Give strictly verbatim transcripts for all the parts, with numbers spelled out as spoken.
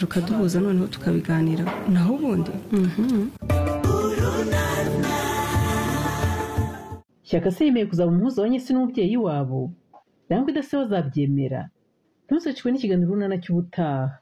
rukaduhuza noneho tukabiganira naho ubundi. Mhm. Shyaka se yemeye kuzaba umuhuza wa Nyesi n'umubyeyi wabo nangwa idase bazabyemera. Ntusakirwe n'ikiganiro Urunana cy'ubutaha.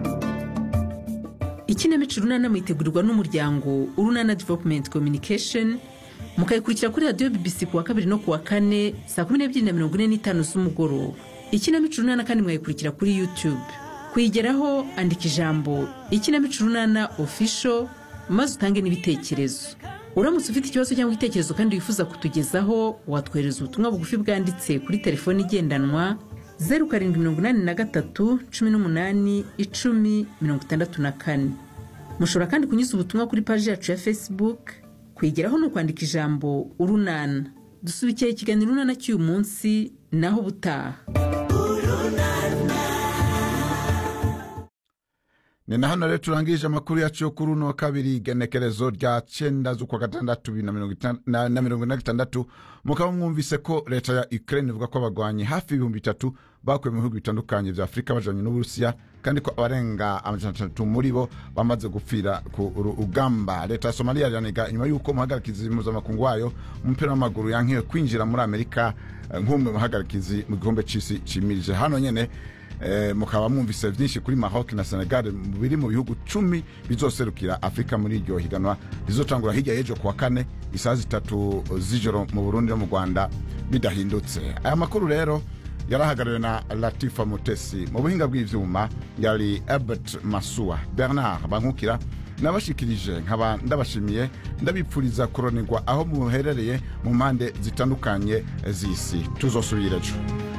Ikinamico Urunana mwitegurirwa n'umuryango Urunana Development Communication mukayikurikira kuri radio B B C kuwa kabiri no kuwa kane saa kumi n'ebyiri na mirongo ine n'itanu z'umugoroba. Ikinamico Urunana kandi mwayikurikira kuri YouTube. Kuyigeraho andika ijambo Ikinamico Urunana Official maze utange n'ibitekerezo. Uramutse ufite ikibazo cyangwa igitekerezo kandi wifuza kutugezaho watwereza ubutumwa bugufi bwanditse kuri telefone igendanwa zeru karindwi mirongo inani na gatatu cumi n'umunani icumi mirongo itandatu na kane. Mushobora kandi kunyuza ubutumwa kuri page yacu ya Facebook. Kwigeraho no kwandika ijambo Urunana. Dusubikiye ikiganiro Urunana cy'uyu munsi naho butaha. Ni na hano rero turangije amakuru yacu yo kuri uno kabiri genekerezo rya cyenda z'ukwa gatandatu na mirongo na gatandatu. Mukaba mwumvise ko leta ya Ukraine ivuga ko abagwanyi hafi ibihumbi bitatu bakuye mu bihugu bitandukanye bya Afrika bajanye n'Uburusiya kandi ko abarenga amajana atatu muri bo bamaze gupfira ku rugamba. Leta ya Somalia yanega nyuma yuko muhagarikizi mpuzamakungu wayo umupira w'amaguru yankiwe kwinjira muri Amerika nk'umwe muhagarikizi mu gihombe c'isi cimirije. Hano nyene Eh, mukaba mwumvise byinshi kuri Maroc na Senegal biri mu bihugu cumi bizoserukira Afrika muri iryo higanwa rizotangura hirya y'ejo kuwa kane isaha zitatu z'ijoro mu Burundi no mu Rwanda bidahindutse. Aya makuru rero yarahagarariwe na Latifa Mutesi, mu buhinga bw'ivyuma yari Albert Masua. Bernard Bankukira nabashikirije nkaba ndabashimiye ndabipfuriza kuronirwa aho muherereye mu mpande zitandukanye z'isi. Tuzosubira ejo.